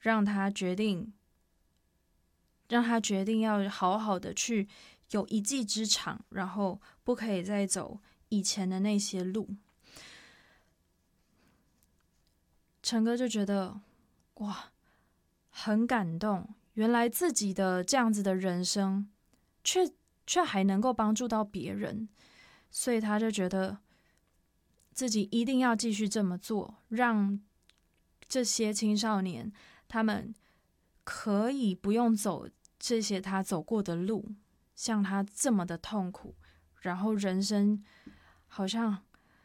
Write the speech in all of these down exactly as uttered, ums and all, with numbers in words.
让他决定，让他决定要好好的去有一技之长，然后不可以再走以前的那些路。陈哥就觉得哇，很感动，原来自己的这样子的人生，却却还能够帮助到别人，所以他就觉得自己一定要继续这么做，让这些青少年他们可以不用走这些他走过的路，像他这么的痛苦，然后人生好像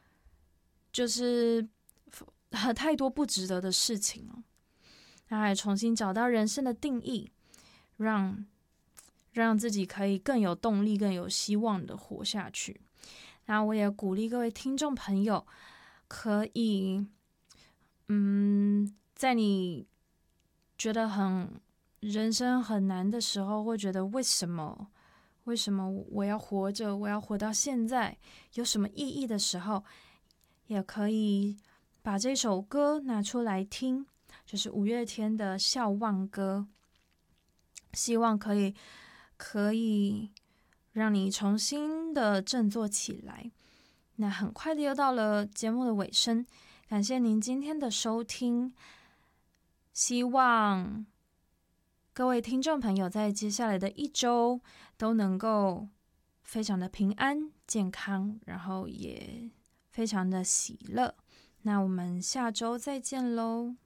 就是太多不值得的事情了。他还重新找到人生的定义，让让自己可以更有动力、更有希望的活下去。那我也鼓励各位听众朋友，可以，嗯，在你觉得很人生很难的时候，会觉得为什么为什么我要活着，我要活到现在，有什么意义的时候，也可以把这首歌拿出来听，就是五月天的《笑忘歌》，希望可以可以让你重新的振作起来。那很快的又到了节目的尾声，感谢您今天的收听，希望各位听众朋友在接下来的一周都能够非常的平安健康，然后也非常的喜乐。那我们下周再见喽。